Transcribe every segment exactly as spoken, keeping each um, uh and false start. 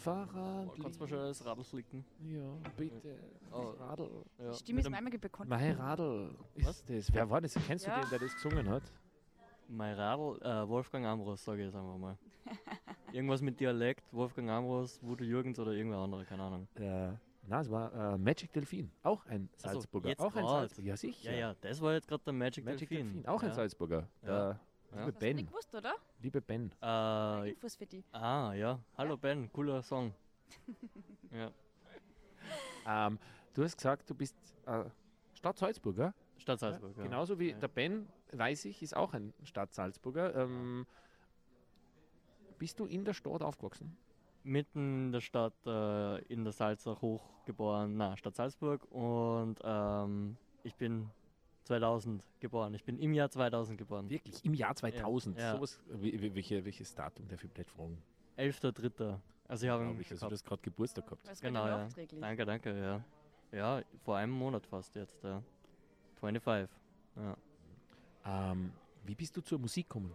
Fahrrad. Kannst du mir schon das Radl flicken? Ja, bitte. Oh. Das Radl. Ja. Die Stimme ist mir einmal bekannt. Mein Radl. Ist das? Wer war das? Kennst Ja. du den, der das gesungen hat? Mein Radl, äh, Wolfgang Ambros, sage ich jetzt einfach mal. Irgendwas mit Dialekt, Wolfgang Ambros, Wudo Jürgens oder irgendwer andere, keine Ahnung. Äh, na, es war äh, Magic Delfin. Auch ein Salzburger. jetzt auch ein grad. Salzburger. Ja, sicher. Ja, ja, das war jetzt gerade der Magic, Magic Delfin. Delfin. Auch ein ja. Salzburger. Ja. Der Ja. liebe Hast du nicht Ben. gewusst, oder? Liebe Ben. Äh, Infos für die. ah, ja. Hallo Ben, cooler Song. ja. Ähm, du hast gesagt, du bist äh, Stadt Salzburger. Stadt Salzburg, ja. Genauso wie Ja. der Ben, weiß ich, ist auch ein Stadt Salzburger. Ähm, bist du in der Stadt aufgewachsen? Mitten in der Stadt, äh, in der Salzach hochgeboren, na, Stadt Salzburg. Und ähm, ich bin zweitausend geboren. Ich bin im Jahr zweitausend geboren. Wirklich, im Jahr zweitausend. Ja. Sowas, wie, wie, welche, welches Datum darf ich nicht fragen? elfter dritter Also ich habe Glaube ich, also du hast gerade Geburtstag gehabt. Was Genau, genau, ja. nachträglich. Danke, danke, ja. Ja, vor einem Monat fast jetzt, ja. fünfundzwanzig Ja. Ähm, wie bist du zur Musik gekommen?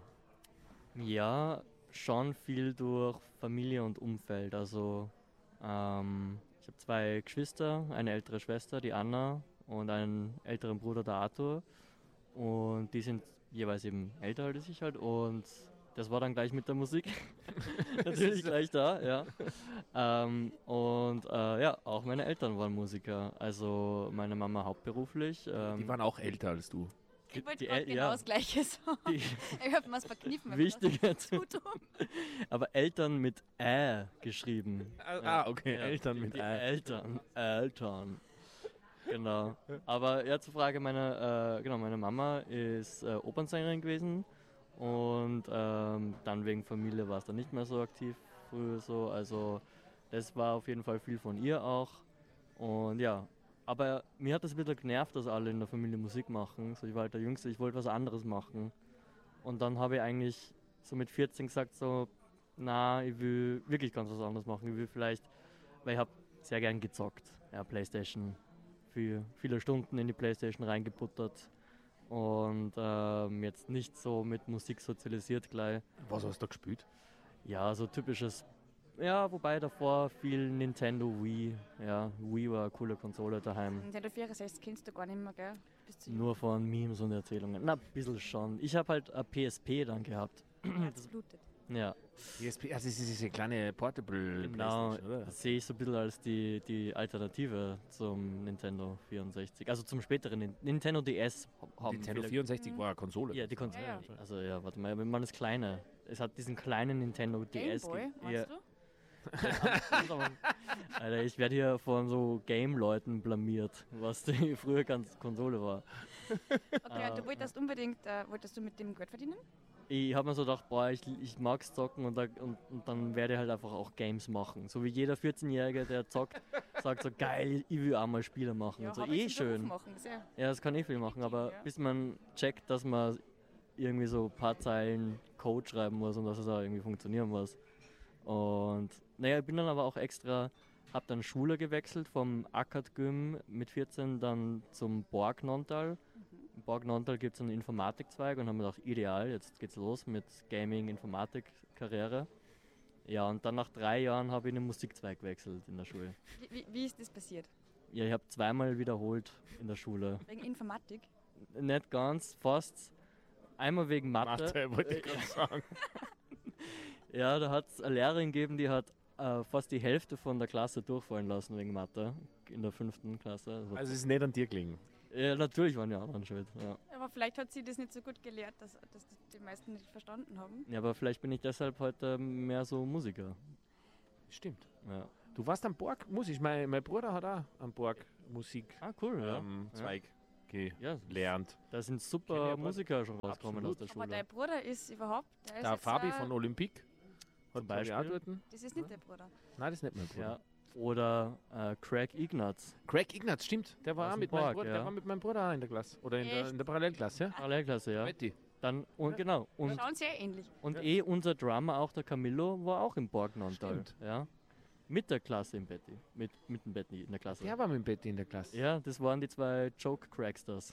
Ja, schon viel durch Familie und Umfeld. Also ähm, ich habe zwei Geschwister, eine ältere Schwester, die Anna, und einen älteren Bruder, der Arthur. Und die sind jeweils eben älter als ich halt. Und das war dann gleich mit der Musik. Natürlich gleich da, ja. Ähm, und äh, ja, auch meine Eltern waren Musiker. Also meine Mama hauptberuflich. Ähm, Die waren auch älter als du. Ich wollte die gerade El- genau ja. das Gleiche sagen. die, Ich habe mir was verkniffen. Wichtiger zu tun. aber Eltern mit Ä geschrieben. Ah, okay, Ja, Eltern die, mit die Ä. Eltern. Eltern. Genau. Aber ja, zur Frage, meine, äh, genau, meine Mama ist äh, Opernsängerin gewesen und ähm, dann wegen Familie war es dann nicht mehr so aktiv früher so. Also das war auf jeden Fall viel von ihr auch. Und ja, aber mir hat das ein bisschen genervt, dass alle in der Familie Musik machen. So, ich war halt der Jüngste, ich wollte was anderes machen. Und dann habe ich eigentlich so mit vierzehn gesagt, so, na, ich will wirklich ganz was anderes machen. Ich will vielleicht, weil ich habe sehr gern gezockt, ja, Playstation, viel, viele Stunden in die Playstation reingebuttert und ähm, jetzt nicht so mit Musik sozialisiert gleich. Was hast du da gespielt? Ja, so typisches, ja, wobei davor viel Nintendo Wii, ja, Wii war eine coole Konsole daheim. Nintendo vierundsechzig kennst du gar nicht mehr, gell? Bist du Nur von Memes und Erzählungen. Na, ein bisschen schon. Ich habe halt eine P S P dann gehabt. Herz blutet. Ja, P S P, also das ist diese kleine Portable genau. Playstation, oder? Das sehe ich so ein bisschen als die, die Alternative zum Nintendo vierundsechzig. Also zum späteren Nin- Nintendo D S haben Nintendo viele- vierundsechzig war eine Konsole. Ja, die Konsole. Ja, ja. Also ja, warte mal, wenn man das kleine. Es hat diesen kleinen Nintendo D S. Gameboy, ge- meinst ja. du? Alter, ich werde hier von so Game-Leuten blamiert, was die früher ganz Konsole war. Okay, und du wolltest unbedingt, äh, wolltest du mit dem Geld verdienen? Ich habe mir so gedacht, boah, ich, ich mag's zocken und, da, und, und dann werde ich halt einfach auch Games machen. So wie jeder vierzehnjährige, der zockt, sagt so, geil, ich will auch mal Spiele machen. und so, hab eh ich zum Beruf schön. Machen. Sehr. Ja, das kann eh viel machen, aber ja. bis man checkt, dass man irgendwie so ein paar Zeilen Code schreiben muss und dass es auch irgendwie funktionieren muss. Und naja, ich bin dann aber auch extra, hab dann Schule gewechselt vom Ackert Gym mit vierzehn dann zum Borg Nontal. Im Borg Nontal gibt es einen Informatikzweig und haben mir gedacht, ideal, jetzt geht's los mit Gaming, Informatik, Karriere. Ja, und dann nach drei Jahren habe ich einen Musikzweig gewechselt in der Schule. Wie, wie, wie ist das passiert? Ja, ich habe zweimal wiederholt in der Schule. Wegen Informatik? Nicht ganz, fast. Einmal wegen Mathe. Mathe, wollte ich gerade sagen. Ja, da hat es eine Lehrerin gegeben, die hat äh, fast die Hälfte von der Klasse durchfallen lassen wegen Mathe in der fünften Klasse. Also, Also es ist nicht an dir gelegen. ja, natürlich waren die anderen schuld. Ja. Aber vielleicht hat sie das nicht so gut gelehrt, dass, dass das die meisten nicht verstanden haben. ja, aber vielleicht bin ich deshalb heute mehr so Musiker. Stimmt. Ja. Du warst am Borg musisch. Mein, mein Bruder hat auch am Borg Musik Ah, cool, ja. ähm, Zweig Ja, gelernt. da sind Kenn ich super aber- Musiker schon rausgekommen Absolut. aus der Aber Schule. dein Bruder ist überhaupt. Der ist Der jetzt, Fabi äh, von Olympique Zum glaub ich, auch Beispiel. dort. Das ist nicht der Bruder. Nein, das ist nicht mein Bruder. Ja. Oder äh, Craig Ignatz, Craig Ignatz, stimmt. Der war, Aus auch dem mit meinem Borg, Bruder, ja. der war mit meinem Bruder auch in der Klasse. Oder in der, Echt? in der Parallelklasse, ja? Parallelklasse, ja. Betty. Dann, und genau, und, Schauen sehr ähnlich. und eh unser Drummer, auch der Camillo, war auch im Borg Nontal. Stimmt. Ja. Mit der Klasse im Betty. Mit, mit dem Betty in der Klasse. Der war mit dem Betty in der Klasse. Ja, das waren die zwei Joke Cracksters.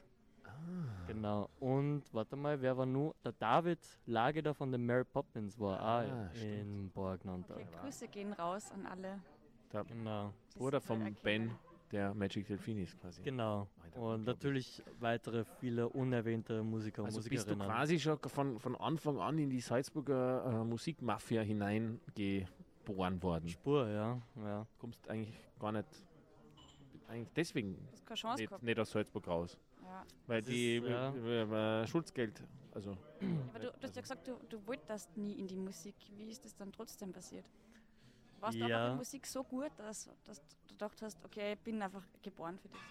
Genau. Und warte mal, wer war nur? Der David Lageder von den Mary Poppins war Ah, auch stimmt. in Borgnanta. Okay, Grüße gehen raus an alle. Der Genau. die Bruder sie vom erkennen. Ben, der Magic Delfinis quasi. Genau. Alter, Und unglaublich. natürlich weitere viele unerwähnte Musiker und Also bist du Musikerinnen. quasi schon von, von Anfang an in die Salzburger äh, Musikmafia hineingeboren worden. Spur, ja. ja. Kommst eigentlich gar nicht, eigentlich deswegen Du hast keine Chance nicht, gehabt. nicht aus Salzburg raus. Ja. Weil Das die ist, ja. äh, äh, Schulzgeld, also Aber du, du hast ja gesagt, du, du wolltest nie in die Musik. Wie ist das dann trotzdem passiert? Warst du Ja. einfach in Musik so gut, dass, dass du gedacht hast, okay, ich bin einfach geboren für das?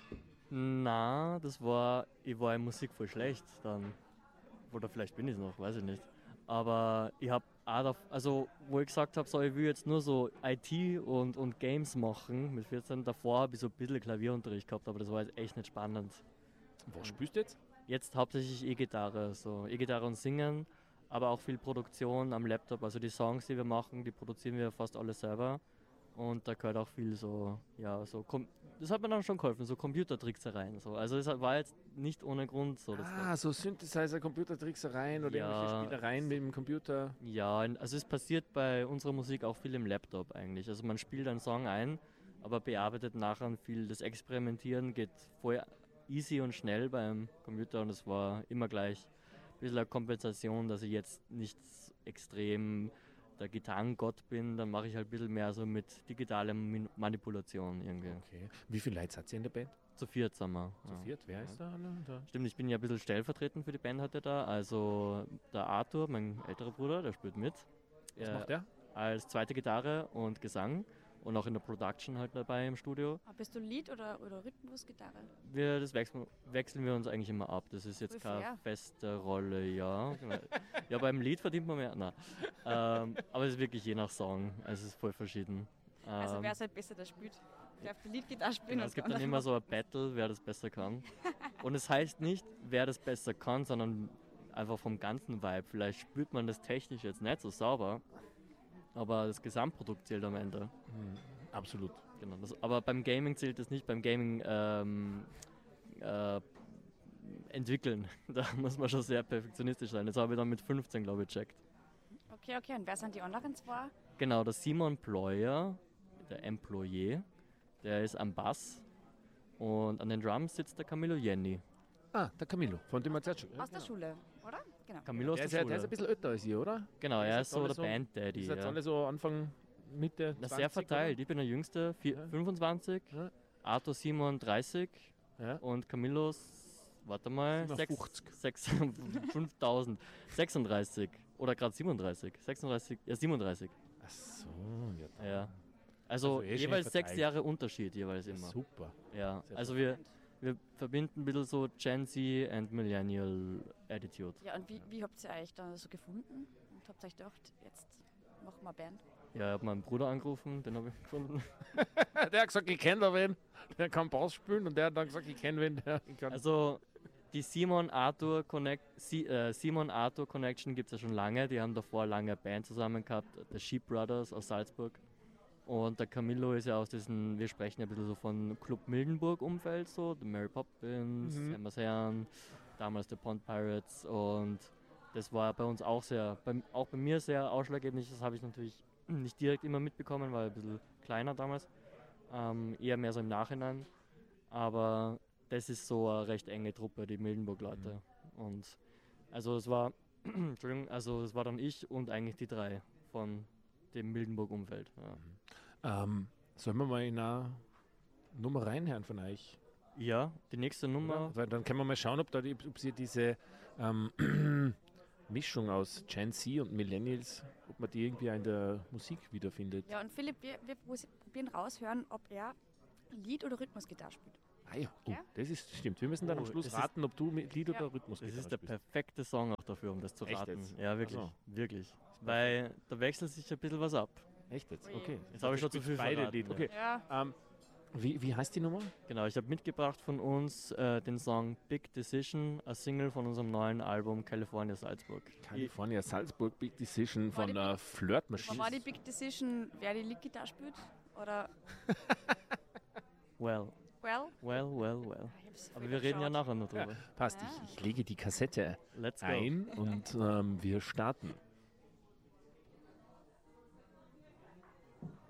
Na, das war, ich war in Musik voll schlecht dann. Oder vielleicht bin ich es noch, weiß ich nicht. Aber ich habe auch, da, also wo ich gesagt habe, so, ich will jetzt nur so I T und, und Games machen mit vierzehn, davor habe ich so ein bisschen Klavierunterricht gehabt, aber das war jetzt echt nicht spannend. was spielst du jetzt? Jetzt hauptsächlich E-Gitarre, so E-Gitarre und Singen, aber auch viel Produktion am Laptop. Also die Songs, die wir machen, die produzieren wir fast alle selber. Und da gehört auch viel so, ja, so, kom- das hat mir dann schon geholfen, so Computertricksereien. So. Also es war jetzt nicht ohne Grund so. Das war, Ah, so Synthesizer, Computertricksereien oder Ja. irgendwelche Spielereien mit dem Computer. ja, in- also es passiert bei unserer Musik auch viel im Laptop eigentlich. Also man spielt einen Song ein, aber bearbeitet nachher viel. Das Experimentieren geht voll easy und schnell beim Computer und es war immer gleich ein bisschen eine Kompensation, dass ich jetzt nicht extrem der Gitarrengott bin, dann mache ich halt ein bisschen mehr so mit digitaler Min- Manipulation irgendwie. Okay. Wie viele Leute seid ihr in der Band? Zu viert sind wir. Zu ja. viert? Wer ist da alle? Da? Stimmt, ich bin ja ein bisschen stellvertretend für die Band heute da. Also der Arthur, mein älterer Bruder, der spielt mit. Was Er macht der? Als zweite Gitarre und Gesang und auch in der Production halt dabei im Studio. Aber bist du Lied oder, oder Rhythmusgitarre? Wir, das wechseln, wechseln wir uns eigentlich immer ab. Das ist jetzt Voll keine fair. feste Rolle, ja. Ja, beim Lied verdient man mehr. Nein. Ähm, aber es ist wirklich je nach Song. Also es ist voll verschieden. Also Ähm, wer es halt besser das spielt. Der auf der Leadgitarre spielen Genau, und es gibt der dann andere immer so ein Battle, wer das besser kann. Und es heißt nicht, wer das besser kann, sondern einfach vom ganzen Vibe. Vielleicht spürt man das technisch jetzt nicht so sauber, aber das Gesamtprodukt zählt am Ende. Hm, absolut. Genau, das, aber beim Gaming zählt das nicht, beim Gaming ähm, äh, entwickeln. Da muss man schon sehr perfektionistisch sein. Das habe ich dann mit fünfzehn, glaube ich, checkt. Okay, okay. Und wer sind die anderen zwei? Genau, der Simon Pleuer, der Employee, der ist am Bass und an den Drums sitzt der Camillo Jenny. Ah, der Camillo, von dem erzählt schon. Aus der Schule, oder? Genau. Camillo aus Der der ist, ja, Schule. der ist ein bisschen älter als ihr, oder? Genau, Ihr er seid ist so alle der so- Band-Daddy. Ihr seid Ja. alle so Anfang, Mitte Na, zwanzig, sehr verteilt. Ich bin der Jüngste, vier, Ja. fünfundzwanzig, Ja. Arthur Simon dreißig Oder? Ja. und Camillos, warte mal, siebenundfünfzig. sechs, sechs, fünftausend, sechsunddreißig oder gerade siebenunddreißig, sechsunddreißig, ja siebenunddreißig. Ach so, ja. Ja. Also, Also eh schön jeweils sechs verteilt. Jahre Unterschied jeweils immer. Super. Ja, Sehr also wir, wir verbinden ein bisschen so Gen Z and Millennial Attitude. Ja, und wie, wie habt ihr euch da so gefunden? Und habt ihr euch gedacht, jetzt machen wir eine Band? Ja, ich habe meinen Bruder angerufen, den habe ich gefunden. Der hat gesagt, ich kenne da wen, der kann Bass spielen und der hat dann gesagt, ich kenne wen, der kann. Also die Simon Arthur Connect, Si- äh, Simon Arthur Connection gibt es ja schon lange. Die haben davor lange eine Band zusammen gehabt, der Sheep Brothers aus Salzburg. Und der Camillo ist ja aus diesem, wir sprechen ja ein bisschen so von Club Mildenburg Umfeld, so, The Mary Poppins, Mhm. Emma's Herren, damals der Pond Pirates. Und das war bei uns auch sehr, bei, auch bei mir sehr ausschlaggebend. Das habe ich natürlich nicht direkt immer mitbekommen, war ein bisschen kleiner damals. Ähm, eher mehr so im Nachhinein. Aber das ist so eine recht enge Truppe, die Mildenburg-Leute. Und also es war, Entschuldigung, also es war dann ich und eigentlich die drei von dem Mildenburg-Umfeld. Ja. Ähm, sollen wir mal in eine Nummer reinhören von euch? ja, die nächste Nummer, Oder? Weil dann können wir mal schauen, ob, da die, ob sie diese ähm, Mischung aus Gen Z und Millennials, ob man die irgendwie in der Musik wiederfindet. Ja, und Philipp, wir, wir probieren raushören, ob er Lied- oder Rhythmusgitarre spielt. Ah ja, oh, Ja? das ist stimmt. Wir müssen dann am Oh, Schluss das ist- raten, ob du mit Lied Ja. oder Rhythmus das ist der perfekte Song auch dafür, um das zu Echt raten. jetzt? Ja, wirklich, Ach wirklich. Weil da wechselt sich ein bisschen was ab. Echt jetzt? Oje. Okay. Jetzt habe ich schon zu Spielst viel beide verraten, Lied. ja. Okay. Ja, Ähm, wie, wie heißt die Nummer? Genau, ich habe mitgebracht von uns äh, den Song Big Decision, ein Single von unserem neuen Album California Salzburg. California Salzburg Big Decision War von die der Big- Flirt war, Machine. war die Big Decision, wer die Leadgitarre spielt? Oder, Well, Well, Well, well, well. ich hab's Aber voll wir reden ja geschaut. nachher noch drüber. Passt, Ah. ich, ich lege die Kassette Let's go. ein und ähm, wir starten.